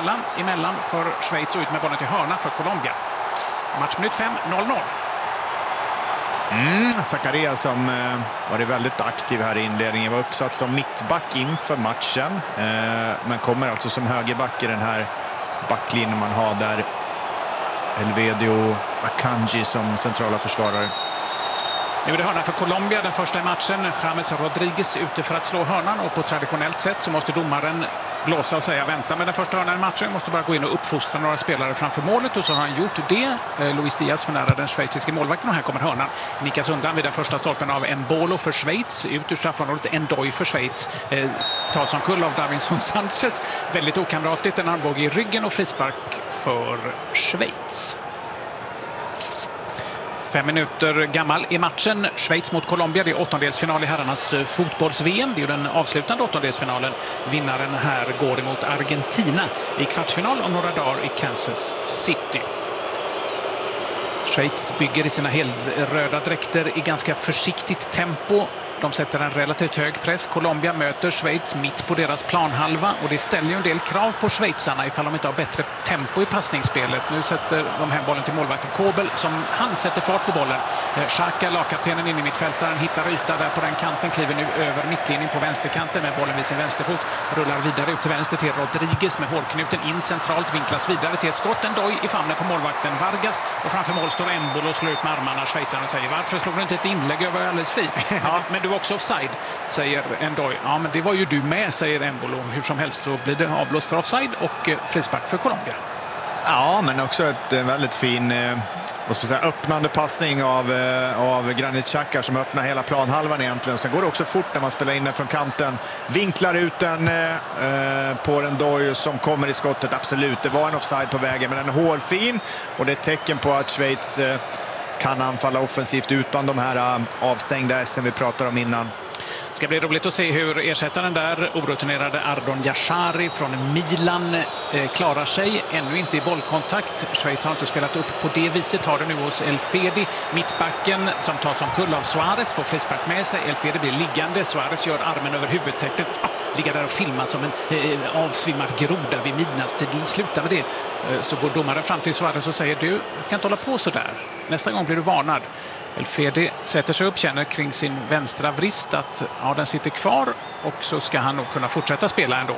emellan för Schweiz och ut med bollen till hörna för Colombia. Matchminut 5, 0-0. Zakaria som varit väldigt aktiv här i inledningen var uppsatt som mittback inför matchen. Men kommer alltså som högerback i den här backlinjen man har där Elvedio Akanji som centrala försvarare. Nu är det hörna för Colombia, den första i matchen. James Rodriguez ute för att slå hörnan och på traditionellt sätt så måste domaren blåsa och säga vänta med den första hörnan i matchen. Måste bara gå in och uppfostra några spelare framför målet och så har han gjort det. Luis Diaz för nära den schweiziska målvakten och här kommer hörnan. Nickas undan vid den första stolpen av Embolo för Schweiz. Ut ur straffområdet Ndoye för Schweiz. Tas omkull av Davinson Sanchez. Väldigt okamratligt, en armbåge i ryggen och frispark för Schweiz. 5 minuter gammal i matchen. Schweiz mot Colombia. Det är åttondelsfinal i herrarnas fotbolls-VM. Det är ju den avslutande åttondelsfinalen. Vinnaren här går emot Argentina i kvartsfinal om några dagar i Kansas City. Schweiz bygger i sina helröda dräkter i ganska försiktigt tempo. De sätter en relativt hög press. Colombia möter Schweiz mitt på deras planhalva och det ställer ju en del krav på schweizarna ifall de inte har bättre tempo i passningsspelet. Nu sätter de hem bollen till målvakten Kobel som han sätter fart på bollen. Xhaka, lagkaptenen in i mittfältaren, hittar yta där på den kanten, kliver nu över mittlinjen på vänsterkanten med bollen vid sin vänsterfot. Rullar vidare ut till vänster till Rodriguez med hålknuten in centralt, vinklas vidare till ett skott. Ndoye i famnen på målvakten Vargas och framför mål står Embolo och slår ut med armarna. Schweizarna säger varför slog du inte ett inlägg? Jag var alldeles fri. Men du var också offside, säger Ndoye. Ja, men det var ju du med, säger Embolo. Hur som helst så blir det avblåst för offside och frispark för Colombia. Ja, men också ett väldigt fin öppnande passning av Granit Xhaka som öppnar hela planhalvan egentligen. Sen går det också fort när man spelar in den från kanten. Vinklar ut den på Ndoye som kommer i skottet. Absolut, det var en offside på vägen, men den är hårfin och det är ett tecken på att Schweiz kan anfalla offensivt utan de här avstängda SM vi pratade om innan. Det ska bli roligt att se hur ersättaren där, orutinerade Ardon Jashari från Milan, klarar sig. Ännu inte i bollkontakt. Schweiz har inte spelat upp på det viset. Har det nu hos Elfedi. Mittbacken som tar som kull av Suarez får frispark med sig. Elfedi blir liggande. Suarez gör armen över huvudtäcket. Ligger där och filmar som en avsvimmad groda vid midnattstid. Sluta med det. Så går domaren fram till Suarez och säger du kan inte hålla på så där. Nästa gång blir du varnad. Elfedi sätter sig upp, känner kring sin vänstra vrist att den sitter kvar och så ska han nog kunna fortsätta spela ändå.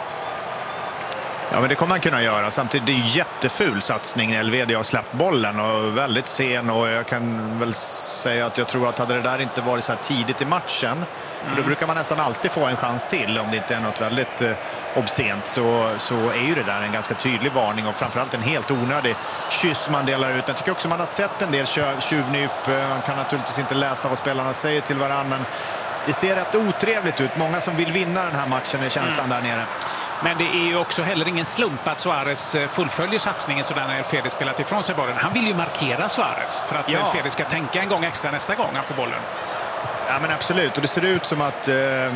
Ja, men det kommer man kunna göra. Samtidigt det är jätteful satsning när Elvedi har släppt bollen och väldigt sen och jag kan väl säga att jag tror att hade det där inte varit så här tidigt i matchen för då brukar man nästan alltid få en chans till om det inte är något väldigt obscent så är ju det där en ganska tydlig varning och framförallt en helt onödig kyss man delar ut. Jag tycker också man har sett en del tjuvnyp. Man kan naturligtvis inte läsa vad spelarna säger till varandra men det ser rätt otrevligt ut. Många som vill vinna den här matchen är känslan där nere. Men det är ju också heller ingen slump att Suarez fullföljer satsningen sådär när Elfedi spelat ifrån sig bollen. Han vill ju markera Suarez för att Elfedi ska tänka en gång extra nästa gång han får bollen. Ja, men absolut. Och det ser ut som att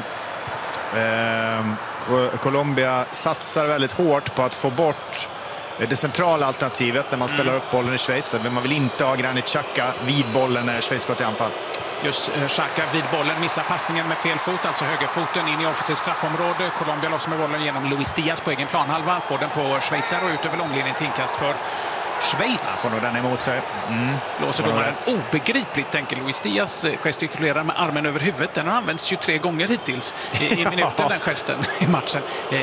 Colombia satsar väldigt hårt på att få bort det centrala alternativet när man spelar upp bollen i Schweiz. Man vill inte ha Granit Xhaka vid bollen när Schweiz går till anfall. Just Xhaka vid bollen missar passningen med fel fot, alltså högerfoten in i offensivt straffområde. Colombia lossar med bollen genom Luis Diaz på egen planhalva. Får den på Schweizer och ut över långlinjen till inkast för Schweiz. Får nog den emot sig. Blåser domaren obegripligt, tänker Luis Diaz. Gestikulerar med armen över huvudet. Den har använts 23 gånger hittills i minuten, den gesten i matchen.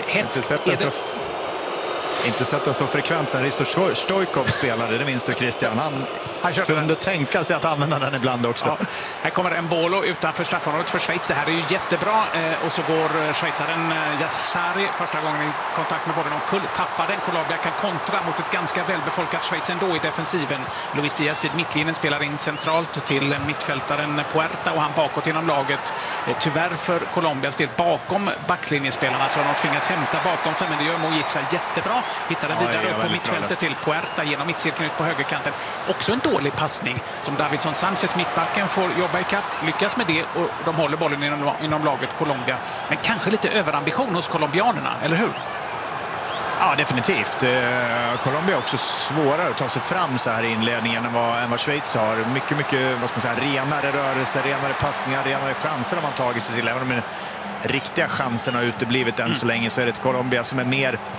Inte sett den så frekvent sen Risto Stojkov spelade, det minns du Christian. Han kunde tänka sig att använda den ibland också. Ja. Här kommer Embolo utanför straffområdet för Schweiz. Det här är ju jättebra. Och så går schweizaren Jashari första gången i kontakt med bollen omkull. Tappar den. Colombia kan kontra mot ett ganska välbefolkat Schweiz ändå i defensiven. Luis Diaz vid mittlinjen spelar in centralt till mittfältaren Puerta och han bakåt inom laget. Tyvärr för Colombias del bakom backlinjespelarna så har de tvingats hämta bakom sig, men det gör Mojica jättebra. Hittar den vidare upp på mittfältet till Puerta genom mittcirkeln ut på högerkanten. Också en dålig passning som Davinson Sanchez, mittbacken, får jobba i kapp. Lyckas med det och de håller bollen inom laget Colombia. Men kanske lite överambition hos colombianerna, eller hur? Ja, definitivt. Colombia är också svårare att ta sig fram så här i inledningen än vad Schweiz har. Mycket vad ska man säga, renare rörelser, renare passningar, renare chanser har man tagit sig till. Även om den riktiga chansen har uteblivit än så länge så är det ett Colombia som är mer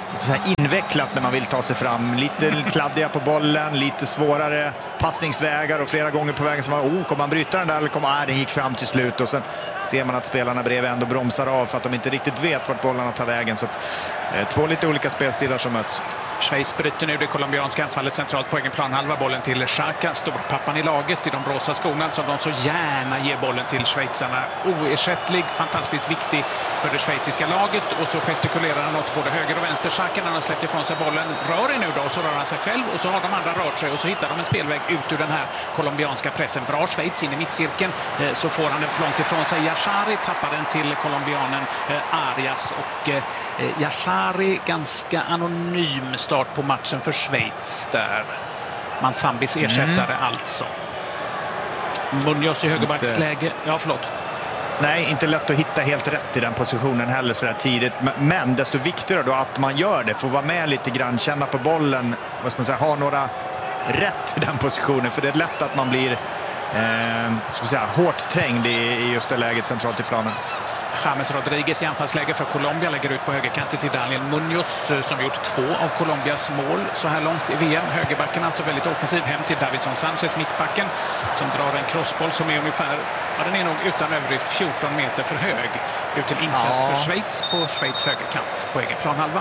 så här invecklat när man vill ta sig fram. Lite kladdiga på bollen, lite svårare passningsvägar och flera gånger på vägen som man, kommer man bryta den där eller kommer den gick fram till slut, och sen ser man att spelarna bredvid ändå bromsar av för att de inte riktigt vet vart bollarna tar vägen. Så två lite olika spelstilar som möts. Schweiz bryter nu det colombianska anfallet centralt på egen planhalva. Bollen till Xhaka, storpappan i laget i de rosa skorna som de så gärna ger bollen till schweizarna. Oersättlig, fantastiskt viktig för det schweiziska laget, och så gestikulerar han åt både höger och vänster. Xhaka när han släppt ifrån sig bollen rör nu då, och så rör han sig själv och så har de andra rört sig och så hittar de en spelväg ut ur den här colombianska pressen. Bra Schweiz in i mittcirkeln, så får han den för långt ifrån sig. Yashari tappar den till colombianen Arias, och Yashari ganska anonym start på matchen för Schweiz där. Manzambis ersättare alltså. Munoz i högerbacksläge. Ja, förlåt. Nej, inte lätt att hitta helt rätt i den positionen heller så där tidigt. Men desto viktigare då att man gör det. Får vara med lite grann, känna på bollen. Vad ska man säga, ha några rätt i den positionen. För det är lätt att man blir ska man säga, hårt trängd i just det läget centralt i planen. James Rodriguez i anfallsläge för Colombia lägger ut på högerkanten till Daniel Munoz som gjort 2 av Colombias mål så här långt i VM. Högerbacken alltså väldigt offensiv hem till Davinson Sanchez, mittbacken, som drar en crossboll som är ungefär, ja, den är nog utan överdrift 14 meter för hög. Ut till inkast för Schweiz på Schweiz högerkant på egen planhalva.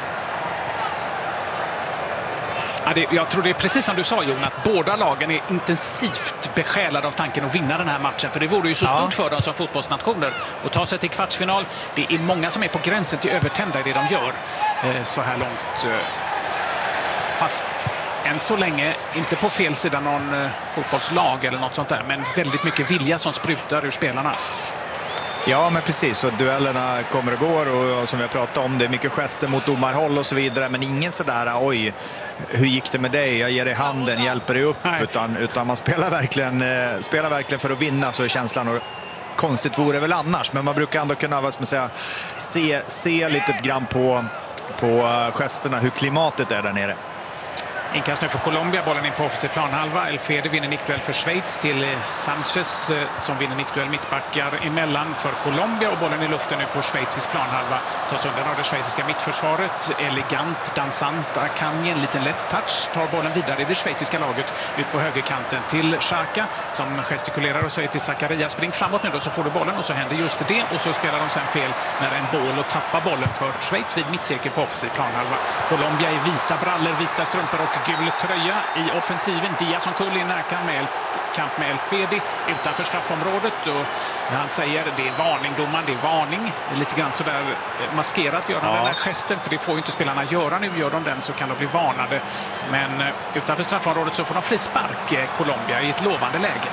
Ja, jag tror det är precis som du sa, Jon, att båda lagen är intensivt besjälade av tanken att vinna den här matchen. För det vore ju så stort för dem som fotbollsnationer att ta sig till kvartsfinal. Det är många som är på gränsen till övertända i det de gör så här långt. Fast än så länge inte på fel sida någon fotbollslag eller något sånt där. Men väldigt mycket vilja som sprutar ur spelarna. Ja, men precis. Och duellerna kommer och går och som vi har pratat om, det är mycket gester mot domarhåll och så vidare. Men ingen sådär, oj, hur gick det med dig? Jag ger dig handen, hjälper dig upp. Utan man spelar verkligen för att vinna, så är känslan. Och konstigt vore väl annars, men man brukar ändå kunna, vad ska man säga, se lite grann på gesterna, hur klimatet är där nere. Inkast nu för Colombia, bollen in på offensiv planhalva. El Fede vinner nickduell för Schweiz till Sanchez som vinner nickduell mittbackar emellan för Colombia, och bollen i luften nu på Schweizisk planhalva tas undan av det schweiziska mittförsvaret. Elegant, dansant, Akanji, en liten lätt touch, tar bollen vidare i det schweiziska laget ut på högerkanten till Xhaka som gestikulerar och säger till Zakaria, spring framåt nu då så får du bollen, och så händer just det, och så spelar de sen fel när en boll och tappar bollen för Schweiz vid mittcirkel på offensiv planhalva. Colombia i vita brallor, vita strumpor och gul tröja i offensiven. Diaz som kull i närkamp med El Fede utanför straffområdet, och han säger det är varning, domaren, det är varning. Lite grann sådär maskerat gör han den här gesten, för det får ju inte spelarna göra. Nu gör de den så kan de bli varnade. Men utanför straffområdet så får de frispark, Colombia, i ett lovande läge.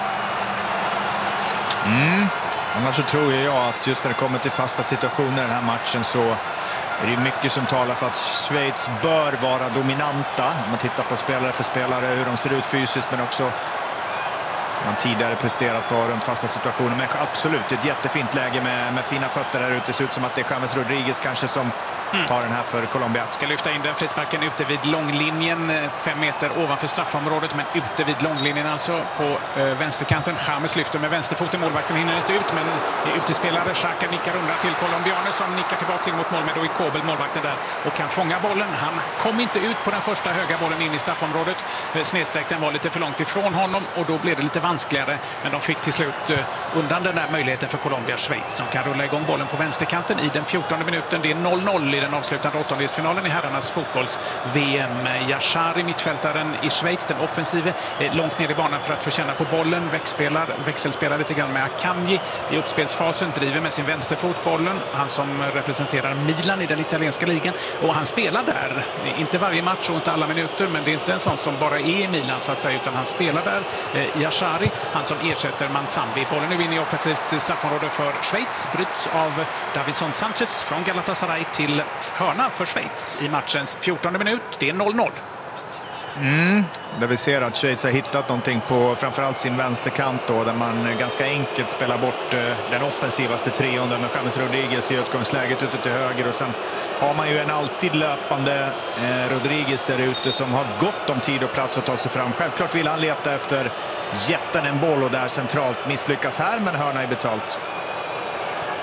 Annars så tror jag att just när det kommer till fasta situationer i den här matchen så är det mycket som talar för att Schweiz bör vara dominanta. Om man tittar på spelare för spelare, hur de ser ut fysiskt, men också man tidigare presterat på runt fasta situationer. Men absolut, ett jättefint läge med fina fötter där ute. Det ser ut som att det är James Rodriguez kanske som tar den här för Colombia. Ska lyfta in den frisparken ute vid långlinjen, 5 meter ovanför straffområdet, men ute vid långlinjen alltså på vänsterkanten. James lyfter med vänsterfoten, målvakten hinner inte ut, men utespelare Xhaka nickar undan till colombianer som nickar tillbaka in mot mål med Kobel, målvakten där, och kan fånga bollen. Han kom inte ut på den första höga bollen in i straffområdet. Snedsträckten var lite för långt ifrån honom, och då blev det lite vanskligare, men de fick till slut undan den där möjligheten för Colombia-Schweiz som kan rulla igång bollen på vänsterkanten i den 14:e minuten. Det är 0-0 i den avslutande åttondelsfinalen i herrarnas fotbolls-VM. Yashari, mittfältaren i Schweiz, den offensive, långt ner i banan för att få känna på bollen. Växelspelar lite grann med Akanji i uppspelsfasen, driver med sin vänsterfot bollen. Han som representerar Milan i den italienska ligan, och han spelar där. Inte varje match och inte alla minuter, men det är inte en sån som bara är i Milan så att säga, utan han spelar där. Yashari, han som ersätter Manzambi. Bollen nu in i offensivt straffområde för Schweiz, bryts av Davinson Sanchez från Galatasaray till hörna för Schweiz i matchens 14:e minut. Det är 0-0. Där vi ser att Schweiz har hittat någonting på framförallt sin vänsterkant då, där man ganska enkelt spelar bort den offensivaste trion med James Rodriguez i utgångsläget ute till höger, och sen har man ju en alltid löpande Rodriguez där ute som har gott om tid och plats att ta sig fram. Självklart vill han leta efter jätten en boll, och där centralt misslyckas här, men hörna är betalt.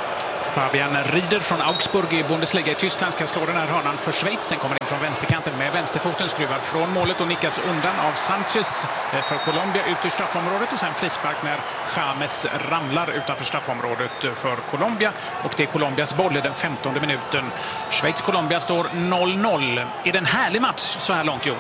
Fabian Rieder från Augsburg i Bundesliga i Tyskland ska slå den här hörnan för Schweiz. Den kommer in från vänsterkanten med vänsterfoten, skruvad från målet och nickas undan av Sanchez för Colombia ut ur straffområdet. Och sen frispark när James ramlar utanför straffområdet för Colombia. Och det är Colombias boll i den 15:e minuten. Schweiz-Colombia står 0-0. Är det en härlig match så här långt, Jon?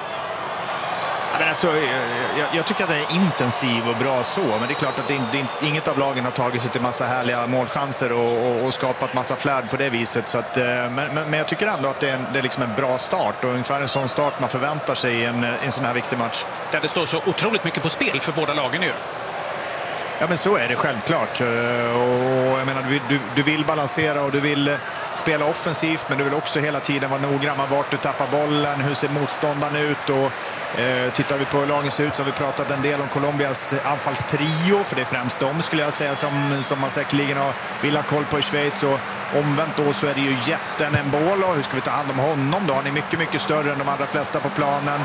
Men alltså, jag tycker att det är intensiv och bra så, men det är klart att inget av lagen har tagit sig till massa härliga målchanser och skapat massa flärd på det viset. Så att, men jag tycker ändå att det är liksom en bra start och ungefär en sån start man förväntar sig i en sån här viktig match. Där det står så otroligt mycket på spel för båda lagen nu. Ja, men så är det självklart. Och jag menar, du vill balansera och du vill spela offensivt, men du vill också hela tiden vara noggrann med vart du tappar bollen, hur ser motståndaren ut. Och tittar vi på hur lagen ser ut så har vi pratat en del om Colombias anfallstrio, för det är främst de skulle jag säga som man säkerligen vill ha koll på i Schweiz. Och omvänt då så är det ju jätten Embolo. Hur ska vi ta hand om honom då? Han är mycket, mycket större än de allra flesta på planen.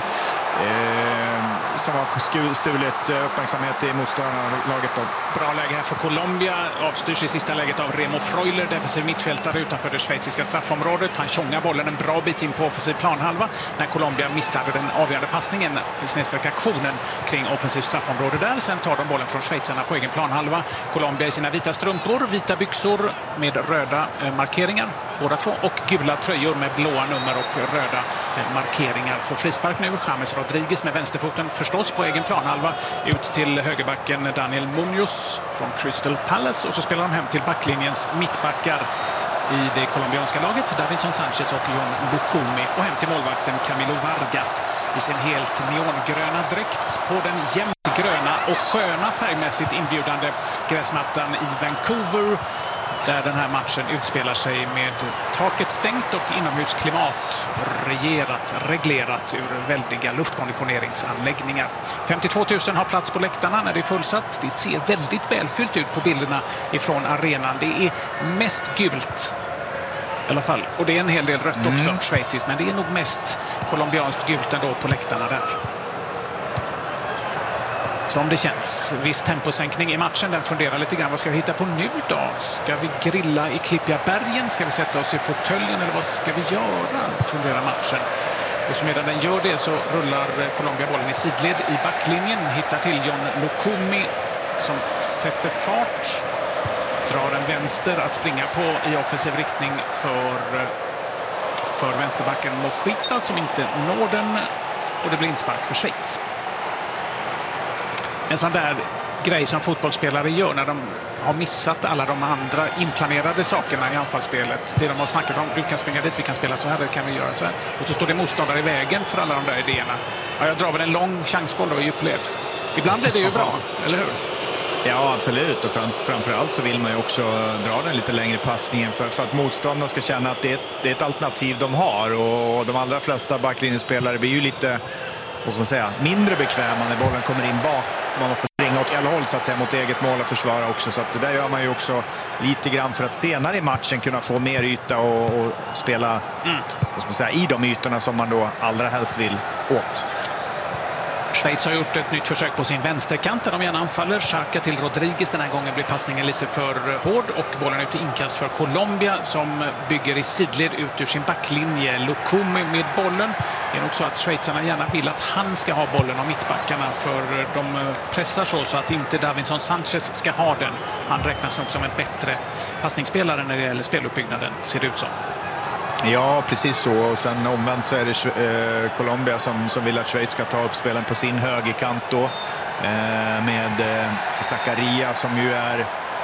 Som har stulit uppmärksamhet i motståndarlaget då. Bra läge här för Colombia. Avstyrs i sista läget av Remo Freuler, defensiv mittfältare utanför det schweiziska straffområdet. Han tjongar bollen en bra bit in på offensiv planhalva när Colombia missade den avgörande passningen, snedstreck aktionen kring offensiv straffområde där. Sen tar de bollen från schweizarna på egen planhalva. Colombia i sina vita strumpor, vita byxor med röda markeringar, båda två, och gula tröjor med blåa nummer och röda markeringar. Får frispark nu. James Rodriguez med vänsterfoten förstås på egen planhalva ut till högerbacken Daniel Munoz från Crystal Palace, och så spelar de hem till backlinjens mittbackar i det colombianska laget, Davinson Sanchez och Jon Lukumi, och hem till målvakten Camilo Vargas i sin helt neongröna dräkt på den jämnt gröna och sköna färgmässigt inbjudande gräsmattan i Vancouver, där den här matchen utspelar sig med taket stängt och inomhusklimat reglerat ur väldiga luftkonditioneringsanläggningar. 52 000 har plats på läktarna när det är fullsatt. Det ser väldigt välfyllt ut på bilderna ifrån arenan. Det är mest gult i alla fall, och det är en hel del rött också, schweiziskt, men det är nog mest colombianskt gult ändå på läktarna där. Som det känns. Viss temposänkning i matchen. Den funderar lite grann. Vad ska vi hitta på nu då? Ska vi grilla i Klippiga bergen? Ska vi sätta oss i fåtöljen? Eller vad ska vi göra? Funderar matchen. Och så medan den gör det så rullar Colombia bollen i sidled i backlinjen. Hittar till Jon Lukumi som sätter fart. Drar en vänster att springa på i offensiv riktning för vänsterbacken Mojita som inte når den. Och det blir inspark för Schweiz. En sån där grej som fotbollsspelare gör när de har missat alla de andra inplanerade sakerna i anfallsspelet. Det de har snackat om, du kan springa dit, vi kan spela så här, det kan vi göra så här. Och så står det motståndare i vägen för alla de där idéerna. Ja, jag drar väl en lång chansboll då i djupled. Ibland blir det ju bra, eller hur? Ja, absolut. Och framförallt så vill man ju också dra den lite längre passningen för att motståndarna ska känna att det är ett alternativ de har. Och de allra flesta backlinjespelare blir ju lite, vad ska man säga, mindre bekväma när bollen kommer in bak. Man får springa åt alla håll så att säga mot eget mål och försvara också. Så att det där gör man ju också lite grann för att senare i matchen kunna få mer yta och spela vad ska man säga, i de ytorna som man då allra helst vill åt. Schweiz har gjort ett nytt försök på sin vänsterkant där de gärna anfaller. Xhaka till Rodriguez. Den här gången blir passningen lite för hård och bollen ut i inkast för Colombia som bygger i sidled ut ur sin backlinje. Lukumi med bollen. Det är nog så att schweizarna gärna vill att han ska ha bollen av mittbackarna, för de pressar så att inte Davinson Sanchez ska ha den. Han räknas nog som en bättre passningsspelare när det gäller speluppbyggnaden, ser det ut som. Ja, precis så. Och sen omvänt så är det Colombia som vill att Schweiz ska ta upp spelen på sin högerkant då. Med Zakaria som ju är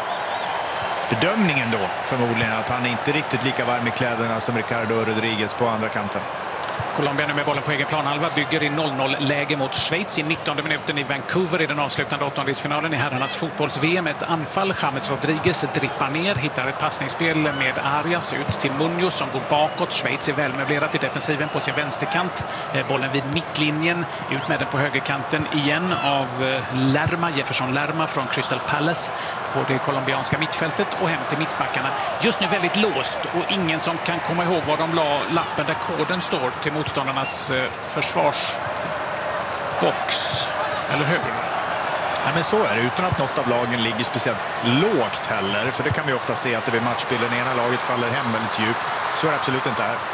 bedömningen då förmodligen att han är inte riktigt lika varm i kläderna som Ricardo Rodriguez på andra kanten. Colombia nu med bollen på egen planhalva bygger i 0-0-läge mot Schweiz i 19:e minuten i Vancouver i den avslutande åttondelsfinalen i herrarnas fotbolls-VM. Ett anfall. James Rodriguez drippar ner, hittar ett passningsspel med Arias ut till Munoz som går bakåt. Schweiz är välmöblerat i defensiven på sin vänsterkant. Bollen vid mittlinjen, ut med den på högerkanten igen av Jefferson Lerma från Crystal Palace på det colombianska mittfältet och hem till mittbackarna. Just nu väldigt låst och ingen som kan komma ihåg var de la lappen där koden står till motståndarnas försvarsbox, eller hur? Ja, men så är det, utan att något av lagen ligger speciellt lågt heller. För det kan vi ofta se att det blir matchbilden. Ena laget faller hem väldigt djupt. Så är det absolut inte här.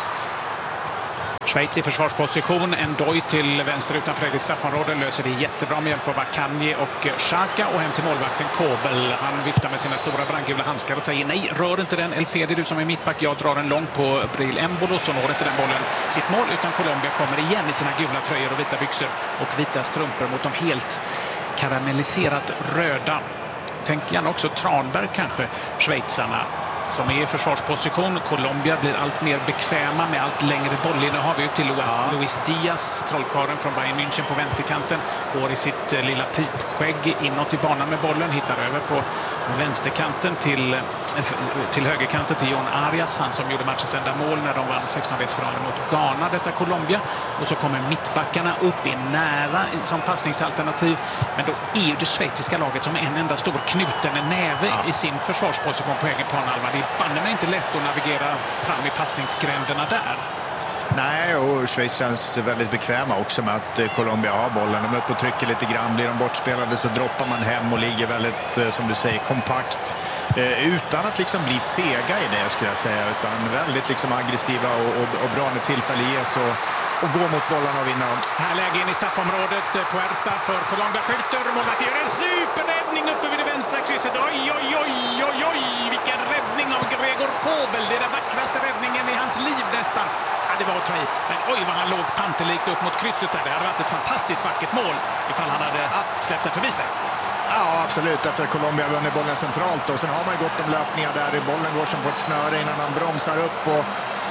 Schweiz i försvarsposition. Ndoi till vänster utanför eget straffområde. Löser det jättebra med hjälp av Akanji och Xhaka. Och hem till målvakten Kobel. Han viftar med sina stora brandgula handskar och säger nej, rör inte den. Elfedi, du som är mittback. Jag drar den långt på Bril Embolo, så når inte den bollen sitt mål. Utan Colombia kommer igen i sina gula tröjor och vita byxor och vita strumpor mot de helt karamelliserat röda. Tänk gärna också Tranberg kanske, schweizarna som är i försvarsposition. Colombia blir allt mer bekväma med allt längre bollinnehav ut till Luis Diaz, trollkarlen från Bayern München på vänsterkanten. Går i sitt lilla pipskägg inåt i banan med bollen. Hittar över på vänsterkanten till högerkanten till Jon Arias, han som gjorde matchens enda mål när de vann 16-delsfinalen mot Ghana, detta Colombia. Och så kommer mittbackarna upp i nära som passningsalternativ. Men då är ju det schweiziska laget som en enda stor knuten näve i sin försvarsposition på egen planhalva. Det är banne mig inte lätt att navigera fram i passningsgränderna där. Nej, och Schweiz känns väldigt bekväma också med att Colombia har bollen. De är uppe och trycker lite grann. Blir de bortspelade så droppar man hem och ligger väldigt, som du säger, kompakt. Utan att liksom bli fega i det, skulle jag säga. Utan väldigt liksom aggressiva och bra när tillfälle ges och gå mot bollarna och vinna dem. Här läge in i straffområdet. Puerta för Colombia skjuter. Målvakten gör en superräddning uppe vid det vänstra krysset. Oj, oj, oj, oj, oj. Vilken räddning av Gregor Kobel. Det är den vackraste räddningen i hans liv nästan. Det var att ta i. Men oj vad han låg pantelikt upp mot krysset där. Det hade varit ett fantastiskt vackert mål ifall han hade släppt den förbi sig. Ja, absolut. Efter att Colombia vunnit bollen centralt. Och sen har man ju gått om löpningar där. Bollen går som på ett snöre innan han bromsar upp och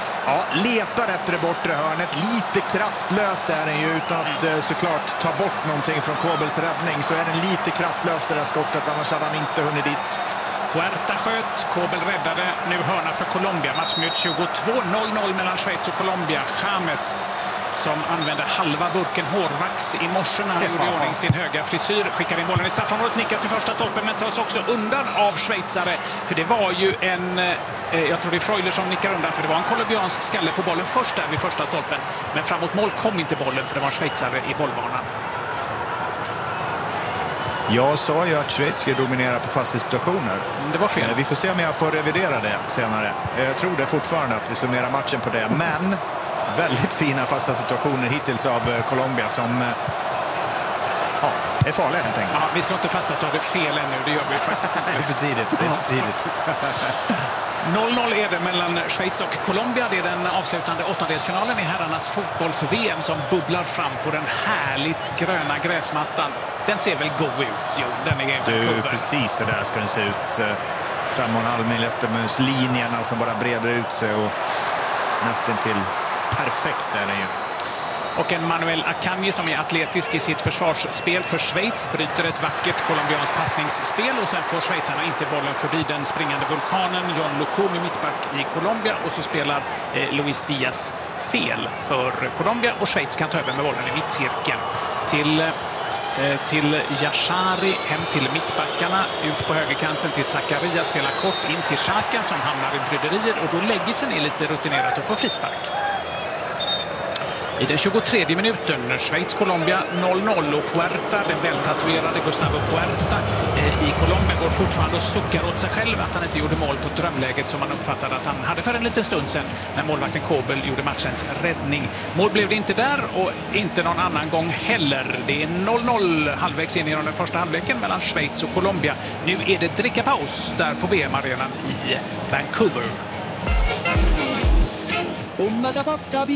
letar efter det bortre hörnet. Lite kraftlöst är den ju, utan att såklart ta bort någonting från Kobels räddning. Så är den lite kraftlöst det där skottet, annars hade han inte hunnit dit. Puerta sköt, Kobel räddade, nu hörna för Colombia. Matchminut 22, 0-0 mellan Schweiz och Colombia. James som använde halva burken hårvax i morse när han gjorde i ordning sin höga frisyr. Skickar in bollen i straffområdet, nickas till första toppen men tas också undan av schweizare. För det var ju jag tror det är Freuler som nickar undan, för det var en colombiansk skalle på bollen först där vid första stolpen. Men framåt mål kom inte bollen för det var en schweizare i bollbanan. Jag sa ju att Schweiz ska dominera på fasta situationer. Det var fel. Vi får se om jag får revidera det senare. Jag tror det fortfarande att vi summerar matchen på det. Men väldigt fina fasta situationer hittills av Colombia som är farliga helt enkelt. Ja, vi slår inte fast att du hade fel ännu, det gör vi faktiskt inte. Det är för tidigt. Det är för tidigt. 0-0 är det mellan Schweiz och Colombia. Det är den avslutande åttondelsfinalen i herrarnas fotbolls-VM som bubblar fram på den härligt gröna gräsmattan. Den ser väl god ut? Jo, den är du, precis så där ska den se ut. 5,5 millimeter linjerna som bara breder ut sig och nästan till perfekt är den ju. Och en Manuel Akanji som är atletisk i sitt försvarsspel för Schweiz bryter ett vackert colombianskt passningsspel och sen får schweizarna inte bollen förbi den springande vulkanen. John Lukumi mittback i Colombia och så spelar Luis Diaz fel för Colombia och Schweiz kan ta över med bollen i mittcirkeln. Till Yashari, hem till mittbackarna, ut på högerkanten till Zakaria, spelar kort in till Xhaka som hamnar i bryderier och då lägger sig ner lite rutinerat och får frispark. I den 23 minuten, Schweiz-Colombia 0-0 och Puerta, den vältatuerade Gustavo Puerta i Colombia går fortfarande och suckar åt sig själv att han inte gjorde mål på drömläget som man uppfattade att han hade för en liten stund sedan när målvakten Kobel gjorde matchens räddning. Mål blev det inte där och inte någon annan gång heller. Det är 0-0 halvvägs in genom den första halvleken mellan Schweiz och Colombia. Nu är det drickapaus där på VM-arenan i Vancouver.